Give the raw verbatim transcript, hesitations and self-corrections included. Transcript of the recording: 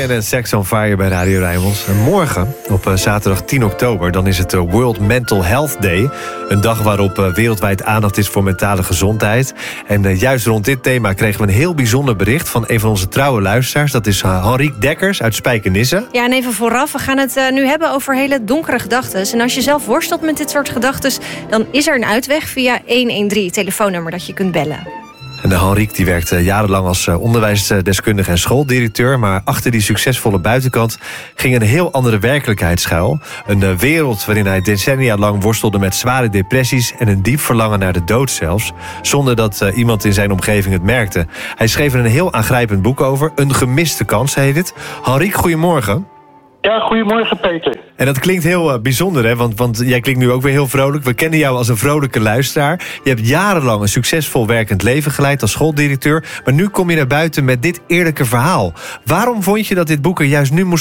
Julian en Sex on Fire bij Radio Rijnmond. En morgen, op uh, zaterdag tien oktober, dan is het uh, World Mental Health Day. Een dag waarop uh, wereldwijd aandacht is voor mentale gezondheid. En uh, juist rond dit thema kregen we een heel bijzonder bericht van een van onze trouwe luisteraars. Dat is uh, Henrique Dekkers uit Spijkenisse. Ja, en even vooraf, we gaan het uh, nu hebben over hele donkere gedachten. En als je zelf worstelt met dit soort gedachten, dan is er een uitweg via honderddertien, telefoonnummer dat je kunt bellen. En de Henrique die werkte jarenlang als onderwijsdeskundige en schooldirecteur. Maar achter die succesvolle buitenkant ging een heel andere werkelijkheid schuil. Een wereld waarin hij decennia lang worstelde met zware depressies en een diep verlangen naar de dood zelfs. Zonder dat uh, iemand in zijn omgeving het merkte. Hij schreef er een heel aangrijpend boek over. Een gemiste kans heet het. Henrique, goedemorgen. Ja, goedemorgen Peter. En dat klinkt heel uh, bijzonder, hè? Want, want jij klinkt nu ook weer heel vrolijk. We kennen jou als een vrolijke luisteraar. Je hebt jarenlang een succesvol werkend leven geleid als schooldirecteur. Maar nu kom je naar buiten met dit eerlijke verhaal. Waarom vond je dat dit boek er juist nu moest